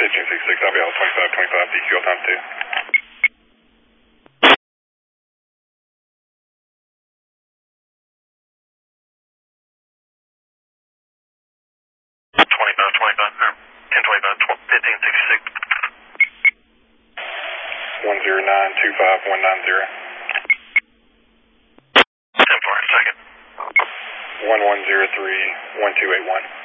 1566, I'll be out 2525, DQL times 2. 10925-190. 10-4, second. 1103-1281.